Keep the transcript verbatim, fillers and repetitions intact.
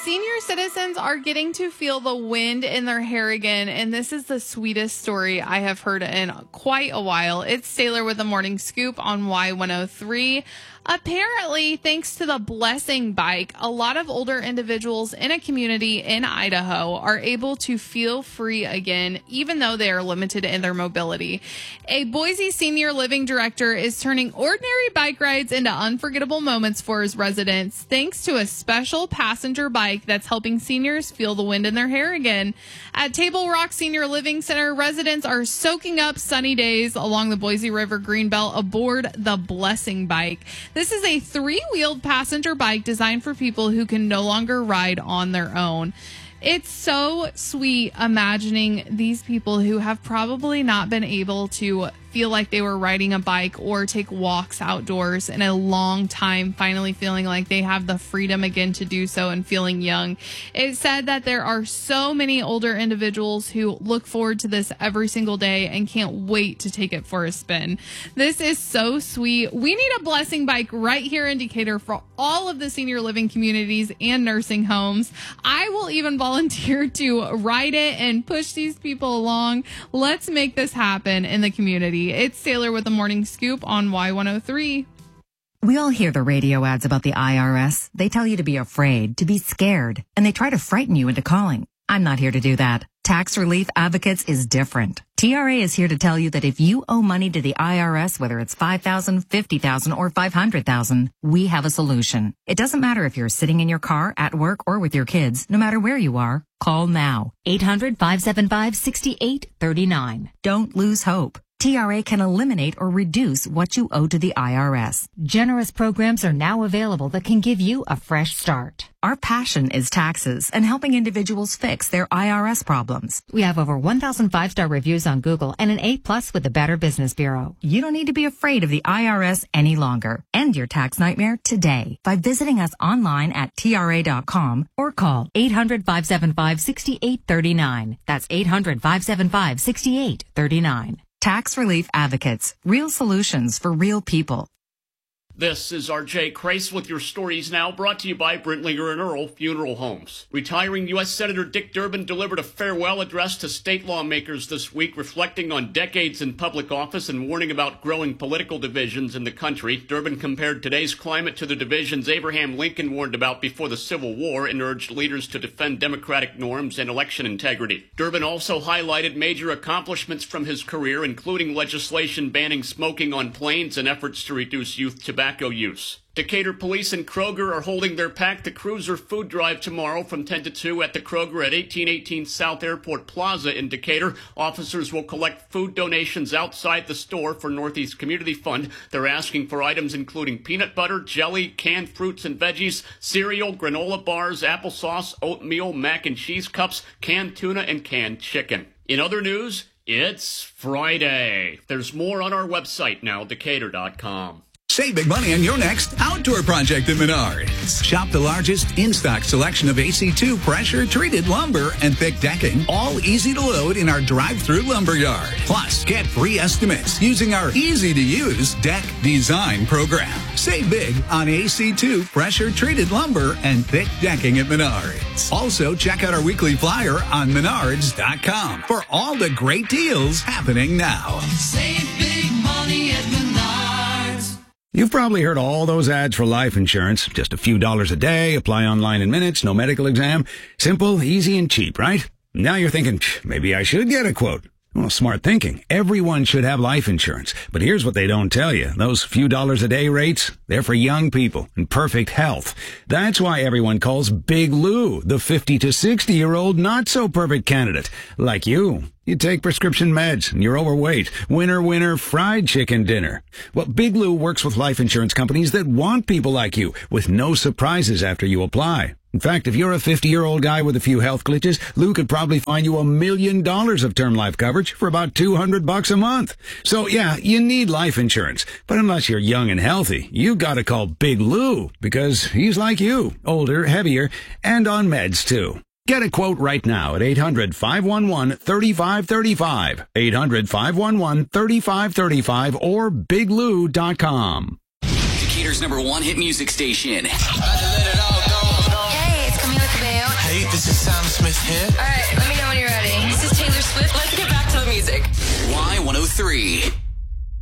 Senior citizens are getting to feel the wind in their hair again, and this is the sweetest story I have heard in quite a while. It's Taylor with the Morning Scoop on Y one oh three. Apparently, thanks to the Blessing Bike, a lot of older individuals in a community in Idaho are able to feel free again, even though they are limited in their mobility. A Boise senior living director is turning ordinary bike rides into unforgettable moments for his residents, thanks to a special passenger bike that's helping seniors feel the wind in their hair again. At Table Rock Senior Living Center, residents are soaking up sunny days along the Boise River Greenbelt aboard the Blessing Bike. This is a three-wheeled passenger bike designed for people who can no longer ride on their own. It's so sweet imagining these people who have probably not been able to feel like they were riding a bike or take walks outdoors in a long time, finally feeling like they have the freedom again to do so and feeling young. It said that there are so many older individuals who look forward to this every single day and can't wait to take it for a spin. This is so sweet. We need a Blessing Bike right here in Decatur for all of the senior living communities and nursing homes. I will even volunteer to ride it and push these people along. Let's make this happen in the community. It's Taylor with the Morning Scoop on Y one oh three. We all hear the radio ads about the I R S. They tell you to be afraid, to be scared, and they try to frighten you into calling. I'm not here to do that. Tax Relief Advocates is different. T R A is here to tell you that if you owe money to the I R S, whether it's five thousand dollars, fifty thousand dollars, or five hundred thousand dollars, we have a solution. It doesn't matter if you're sitting in your car, at work, or with your kids. No matter where you are, call now. eight hundred, five seven five, six eight three nine. Don't lose hope. T R A can eliminate or reduce what you owe to the I R S. Generous programs are now available that can give you a fresh start. Our passion is taxes and helping individuals fix their I R S problems. We have over one thousand five-star reviews on Google and an A plus with the Better Business Bureau. You don't need to be afraid of the I R S any longer. End your tax nightmare today by visiting us online at T R A dot com or call eight hundred, five seven five, six eight three nine. That's eight hundred, five seven five, six eight three nine. Tax Relief Advocates. Real solutions for real people. This is R J Crace with your stories now, brought to you by Brentlinger and Earl Funeral Homes. Retiring U S Senator Dick Durbin delivered a farewell address to state lawmakers this week, reflecting on decades in public office and warning about growing political divisions in the country. Durbin compared today's climate to the divisions Abraham Lincoln warned about before the Civil War and urged leaders to defend democratic norms and election integrity. Durbin also highlighted major accomplishments from his career, including legislation banning smoking on planes and efforts to reduce youth tobacco use. Decatur Police and Kroger are holding their Pack the Cruiser food drive tomorrow from ten to two at the Kroger at eighteen eighteen South Airport Plaza in Decatur. Officers will collect food donations outside the store for Northeast Community Fund. They're asking for items including peanut butter, jelly, canned fruits and veggies, cereal, granola bars, applesauce, oatmeal, mac and cheese cups, canned tuna, and canned chicken. In other news, it's Friday. There's more on our website now, Decatur dot com. Save big money on your next outdoor project at Menards. Shop the largest in-stock selection of A C two pressure-treated lumber and thick decking, all easy to load in our drive-through lumber yard. Plus, get free estimates using our easy-to-use deck design program. Save big on A C two pressure-treated lumber and thick decking at Menards. Also, check out our weekly flyer on Menards dot com for all the great deals happening now. Save big money at Menards. You've probably heard all those ads for life insurance. Just a few dollars a day, apply online in minutes, no medical exam. Simple, easy, and cheap, right? Now you're thinking, maybe I should get a quote. Well, smart thinking. Everyone should have life insurance. But here's what they don't tell you. Those few dollars a day rates, they're for young people in perfect health. That's why everyone calls Big Lou the fifty to sixty year old not so perfect candidate. Like you. You take prescription meds and you're overweight. Winner, winner, fried chicken dinner. Well, Big Lou works with life insurance companies that want people like you with no surprises after you apply. In fact, if you're a fifty-year-old guy with a few health glitches, Lou could probably find you a million dollars of term life coverage for about two hundred bucks a month. So yeah, you need life insurance. But unless you're young and healthy, you gotta call Big Lou because he's like you, older, heavier, and on meds too. Get a quote right now at eight hundred, five one one, three five three five, eight hundred, five one one, three five three five, or big lou dot com. Decatur's number one hit music station. Hey, it's Camila Cabello. This is Sam Smith here. All right, let me know when you're ready. This is Taylor Swift. Let's get back to the music. Y one oh three.